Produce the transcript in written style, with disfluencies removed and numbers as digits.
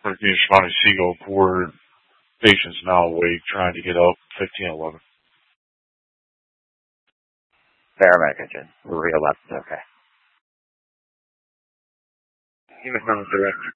Hurricane Shivani Seagull, poor patients now awake trying to get up 1511. Paramedic engine. Real left. Okay. Unit number direct.